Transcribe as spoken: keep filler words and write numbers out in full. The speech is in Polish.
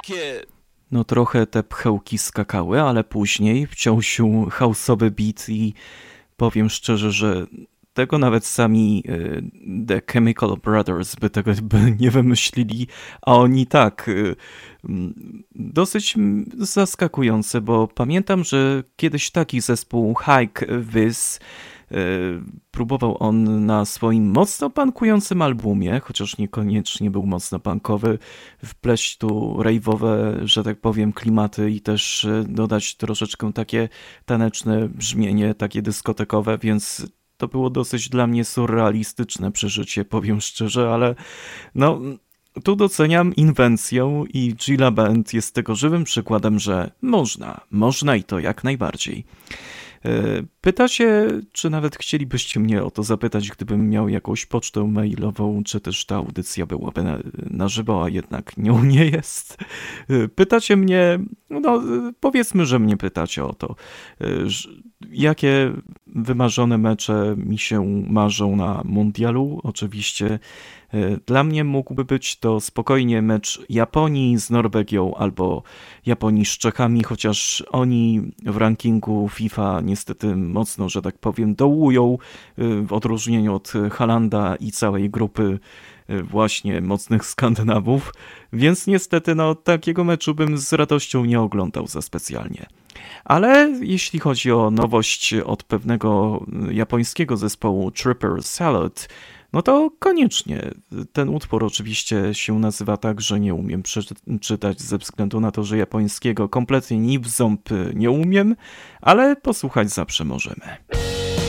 No trochę te pchełki skakały, ale później wciął się house'owy beat i powiem szczerze, że tego nawet sami y, The Chemical Brothers by tego by nie wymyślili, a oni tak. Y, mm, dosyć mm, zaskakujące, bo pamiętam, że kiedyś taki zespół Hike This y, próbował on na swoim mocno punkującym albumie, chociaż niekoniecznie był mocno punkowy, wpleść tu rave'owe, że tak powiem, klimaty i też y, dodać troszeczkę takie taneczne brzmienie, takie dyskotekowe, więc to było dosyć dla mnie surrealistyczne przeżycie, powiem szczerze, ale no, tu doceniam inwencję i Gilla Band jest tego żywym przykładem, że można, można i to jak najbardziej. Pytacie, czy nawet chcielibyście mnie o to zapytać, gdybym miał jakąś pocztę mailową, czy też ta audycja byłaby na, na żywo, a jednak nią nie jest. Pytacie mnie, no powiedzmy, że mnie pytacie o to, jakie wymarzone mecze mi się marzą na mundialu. Oczywiście dla mnie mógłby być to spokojnie mecz Japonii z Norwegią albo Japonii z Czechami, chociaż oni w rankingu FIFA niestety mocno, że tak powiem, dołują w odróżnieniu od Halanda i całej grupy właśnie mocnych Skandynawów, więc niestety no, takiego meczu bym z radością nie oglądał za specjalnie. Ale jeśli chodzi o nowość od pewnego japońskiego zespołu Tripper Salad, no to koniecznie. Ten utwór oczywiście się nazywa tak, że nie umiem przeczytać ze względu na to, że japońskiego kompletnie ni w ząb nie umiem, ale posłuchać zawsze możemy.